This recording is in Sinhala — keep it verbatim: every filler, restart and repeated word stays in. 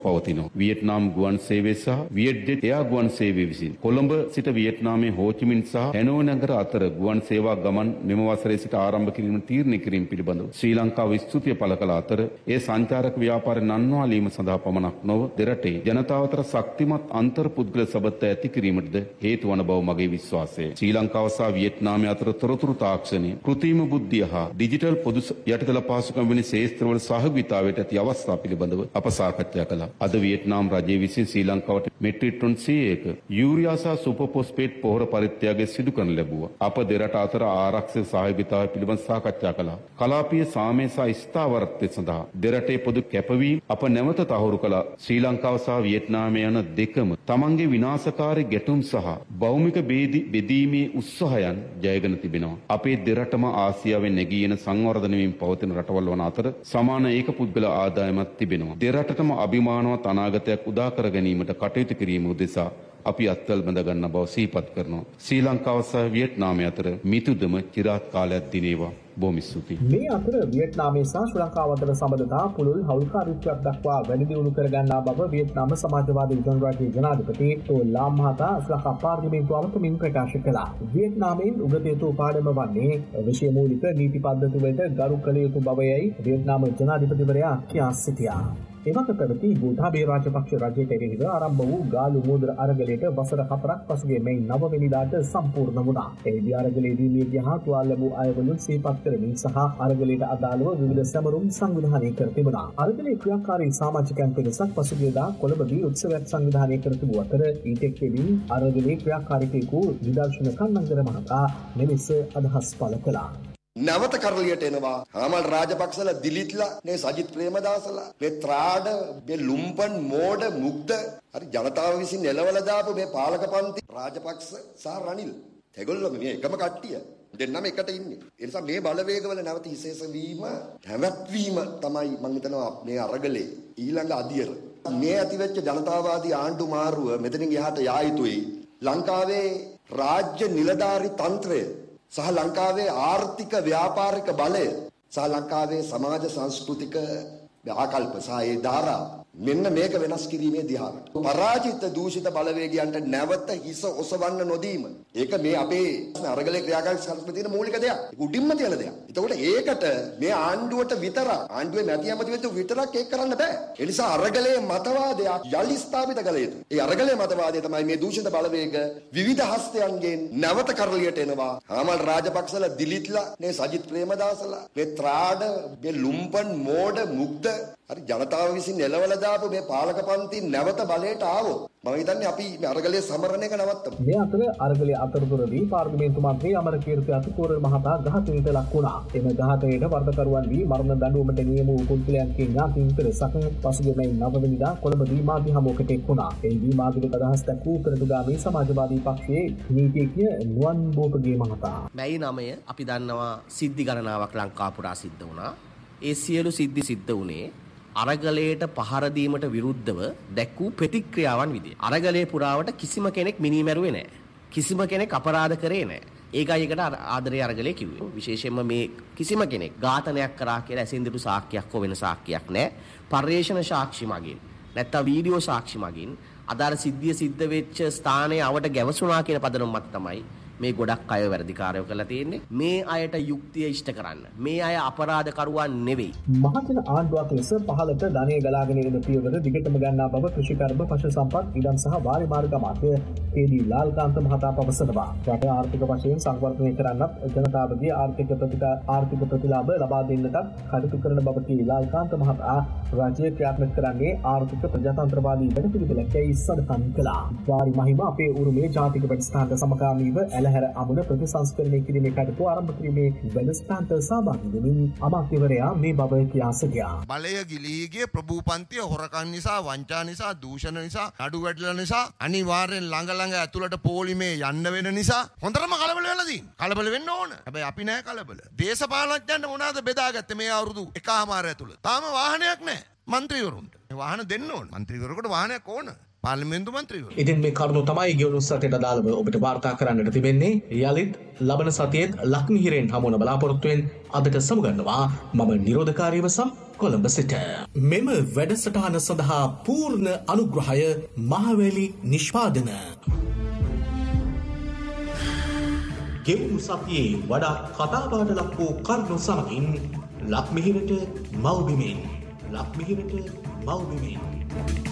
පවතිනවා. වියට්නාම් ගුවන් සේවය සහ වියට්ජෙට් එයා ගුවන් සේවය විසින් කොළඹ සිට වියට්නාමයේ හෝචිමින් සහ හැනෝයි නගර අතර ගුවන් සේවා ගමන් මෙම වසරේ සිට ආරම්භ කිරීමට තීරණය කිරීම පිළිබඳව ශ්‍රී ලංකාව ස්තුතිය පළ කළ අතර ඒ සංචාරක ව්‍යාපාරය නන්වාලීම සඳහා පමණක් නොව දෙරටේ ජනතාව අතර ශක්තිමත් අන්තර් පුද්ගල සබඳතා ඇති කිරීමටද හේතු වන බව මගේ විශ්වාසය. ශ්‍රී ලංකාව සහ වියට්නාමය අතර තොරතුරු තාක්ෂණය, කෘත්‍රිම බුද්ධිය හා ඩිජිටල් පොදු යටිතල පහසුකම් වැනි ක්ෂේත්‍රවල සහභාගීතාවයට ඇති අවස්ථා පිළිබඳව අප සාකච්ඡා කළා. අද වියට්නාම් රජය විසින් ශ්‍රී ලංකාවට මෙට්‍රික් ටොන් සීයක යූරියා සහ සුපර් ෆොස්ෆේට් පොහොර පරිත්‍යාගය සිදු කරන ලැබුවා. අප දෙරට අතර ආරක්ෂක සහභාගීතාවය පිළිබඳ සාකච්ඡා කළා. කලාපීය සාමය සහ ස්ථාවරත්වය සඳහා දෙරටේ පොදු කැපවීම අප නැවත තහවුරු කළා. ශ්‍රී ලංකාව සහ වියට්නාමය යන දෙකම තමන්ගේ විනාශකාරී ගැටුම් සහ භෞමික බෙදීමේ උත්සාහයන් ජයගෙන තිබෙනවා. අපේ දෙරටම ආසියාවේ නැගී එන සංවර්ධන වීම පවතින රටවල් වන අතර සමාන ඒක පුද්ගල ආදායමක් තිබෙනවා. දෙරටටම අභිමානවත් අනාගතයක් උදා කර ගැනීමට කටයුතු කිරීම උදෙසා අපි අත්වල් බඳ ගන්න බව සිහිපත් කරනවා. ශ්‍රී ලංකාව සහ වියට්නාමය අතර මිතුදම චිරාත් කාලයක් දිනේවා. බොහොම ස්තුතියි. මේ අතර වියට්නාමයේ සහ ශ්‍රී ලංකාව අතර සම්බන්ධතා පුළුල් හවුල්කාරීත්වයක් දක්වා වැඩි දියුණු කර ගන්නා බව වියට්නාම සමාජවාදී ගණරාජ්‍ය ජනාධිපති ටෝ ලාම් මහතා ශ්‍රී ලංකා පාර්ලිමේන්තුව අමතමින් ප්‍රකාශ කළා. වියට්නාමයෙන් උගත යුතු පාඩම වන්නේ විෂය මූලික නීති පද්ධති වලට ගරු කළ යුතු බවයි වියට්නාම ජනාධිපතිවරයා කියා සිටියා. එවක පැවති ගෝඨාභය රාජපක්ෂ රජයට එරෙහිව ආරම්භ වූ ගාලු මෝදර අරගලයට වසර හතරක් පසුගිය මේ නව වෙනිදාට සම්පූර්ණ වුණා. එහිදී අරගලයේදී මියගිය හා තුවාල ලැබූ අයවලුන් සිහිපත් කරමින් සහ අරගලයට අදාළව විවිධ සැමරුම් සංවිධානය කර තිබුණා. අරගලයේ ක්‍රියාකාරී සමාජිකයන් පිරිසක් පසුගියදා කොළඹදී උත්සවයක් සංවිධානය කර තිබූ අතර ඊට එක්වමින් අරගලයේ ක්‍රියාකාරීකයෙකු විදර්ශන කන්නංගර මහතා මෙලෙස අදහස් පළ කළා. නැවත කරලියට එනවා ආමල් රාජපක්ෂලා දිලිත්ලා මේ සජිත් ප්‍රේමදාසලා මේ ත්‍රාඩ මේ ලුම්පන් මෝඩ මුග්ධ හරි ජනතාව විසින් එළවලා දාපු මේ පාලක පන්ති රාජපක්ෂ සහ රනිල් ඒගොල්ලෝ මේ එකම කට්ටිය දෙන්නම එකට ඉන්නේ. ඒ නිසා මේ බලවේගවල නැවත විශේෂ වීම හැවැත්වීම තමයි මම හිතනවා මේ අරගලේ ඊළඟ අදියර. මේ ඇතිවෙච්ච ජනතාවාදී ආණ්ඩු මාරුව මෙතනින් එහාට යා යුතුයි. ලංකාවේ රාජ්‍ය නිලධාරී තන්ත්‍රය සහ ලංකාවේ ආර්ථික ව්‍යාපාරික බලය සහ ලංකාවේ සමාජ සංස්කෘතික ආකල්ප සහ ඒ ධාරා මෙන්න මේක වෙනස් කිරීමේ දිහාවට පරාජිත දූෂිත බලවේගයන්ට නැවත හිස ඔසවන්න නොදීම ඒක මේ අපේ අරගලේ ක්‍රියාකාරී සංස්කෘතියේ මූලික දෙයක්. ඒක උඩින්ම තියෙන දෙයක්. ඒතකොට ඒකට මේ ආණ්ඩුවට විතරක් ආණ්ඩුවේ මැති ඇමති වෙච්ච විතරක් ඒක කරන්න බෑ. ඒ නිසා අරගලේ මතවාදයක් යලි ස්ථාපිත කළ යුතුයි. ඒ අරගලේ මතවාදය තමයි මේ දූෂිත බලවේග විවිධ හස්තයන්ගෙන් නැවත කරලියට එනවා. ආමල් රාජපක්ෂලා දිලිත්ලා මේ සජිත් ප්‍රේමදාසලා මේ ත්‍රාඩ මේ ලුම්පන් මෝඩ මුග්ධ හරි ජනතාව විසින් එළවලා දාපු මේ පාලක පන්ති නැවත බලයට ආවොත් මම හිතන්නේ අපි මේ අරගලයේ සමරන එක නවත්තමු. මේ අතර අරගලයේ අතරතුරදී පාර්ලිමේන්තු මන්ත්‍රී අමරකීර්ති අතිකෝරල් මහතා ඝාතනයට ලක් වුණා. එම ඝාතනයට වර්ධකරුවන් වී මරණ දඬුවමට නියම වූ පුද්ගලයන්ගේ ඥාතීන් පිරිසක් පසුගිය මේ නව වෙනිදා කොළඹදී මාධ්‍ය හමුවකට එක් වුණා. එහිදී මාධ්‍යට අදහස් දක්වූ පෙරටුගාමී සමාජවාදී පක්ෂයේ නීතිඥ නුවන් බෝපගේ මහතා. මැයි නවය අපි දන්නවා සිද්ධි ගණනාවක් ලංකාව පුරා සිද්ධ වුණා. ඒ සියලු සිද්ධි සිද්ධ වුණේ අරගලයට පහර දීමට විරුද්ධව දැක් වූ ප්‍රතික්‍රියාවන් විදිහට. අරගලයේ පුරාවට කිසිම කෙනෙක් මිනිමැරුවේ නැහැ. කිසිම කෙනෙක් අපරාධ කරේ නැහැ. ඒකයි එකට ආදරේ අරගලයේ කිව්වේ. විශේෂයෙන්ම මේ කිසිම කෙනෙක් ඝාතනයක් කරා කියලා ඇසින්දුටු සාක්ෂියක් හෝ වෙන සාක්ෂියක් නැහැ. පර්යේෂණ සාක්ෂි මගින් නැත්නම් වීඩියෝ සාක්ෂි මගින් අදාළ සිද්ධිය සිද්ධ වෙච්ච ස්ථානයේ අවට ගැවසුණා කියන පදනම මත තමයි මේ ගොඩක් අය වැඩිකාරයෝ කරලා තියෙන්නේ. මේ අයට යුක්තිය ඉෂ්ට කරන්න. මේ අය අපරාධකරුවන් නෙවෙයි. මහජන ආණ්ඩුවක් ලෙස පහළට ධනය ගලාගෙන එන පියවර දිගටම ගන්නා බව කෘෂිකර්ම පශු සම්පත් ඉඩම් සහ වාරි මාර්ග අමාත්‍ය කේ.ඩී. ලාල්කාන්ත මහතා පවසනවා. රට ආර්ථික වශයෙන් සංවර්ධනය කරන්නත් ජනතාවගේ ආර්ථික ප්‍රතිකා ආර්ථික ප්‍රතිලාභ ලබා දෙන්නට කටයුතු කරන බව කේ.ඩී. ලාල්කාන්ත මහතා රාජ්‍ය ක්‍රියාත්මක කරන්නේ ආර්ථික ප්‍රජාතන්ත්‍රවාදී වැඩපිළිවෙලකයි සඳහන් කළා. වාරි මහිම අපේ උරුමයේ ජාතික වැඩසටහනට සමගාමීව හැර අමුණ ප්‍රතිසංස්කරණය කිරීමේ කටයුතු ආරම්භ කිරීමේ වැඩසටහනට සහභාගී වෙමින් අමාත්‍යවරයා මේ බව කියා සිටියා. බලය ගිලීගේ ප්‍රභූපන්තිය හොරකම් නිසා, වංචා නිසා, දූෂණ නිසා, නඩු වැටලා නිසා අනිවාර්යෙන් ළඟ ළඟ ඇතුළට පොලිමේ යන්න වෙන නිසා හොඳටම කලබල වෙලා තියෙනවා. කලබල වෙන්න ඕන. හැබැයි අපි නෑ කලබල. දේශපාලනඥයන්ට මොනවාද බෙදාගත්තේ මේ අවුරුදු එකමාර ඇතුළත? තාම වාහනයක් නෑ මන්ත්‍රීවරුන්ට. වාහන දෙන්න ඕන. මන්ත්‍රීවරුන්ට වාහනයක් ඕන. පාර්ලිමේන්තු මන්ත්‍රීවරු. ඉතින් මේ කරුණු තමයි ගෙවුණු සතියට අදාළව ඔබට වාර්තා කරන්නට තිබෙන්නේ. යලිත් ලබන සතියේත් ලක්මිහිරෙන් හමුවන බලාපොරොත්තුවෙන් අදට සමුගන්නවා මම නිරෝධකාරීව සම් කොළඹ සිට. මෙම වැඩසටහන සඳහා පූර්ණ අනුග්‍රහය මහවැලි නිෂ්පාදන. ගෙවුණු සතියේ වඩා කතාබහට ලක් වූ කරුණු සමගින් ලක්මිහිරට මව්බිමෙන් ලක්මිහිරට මව්බිමෙන්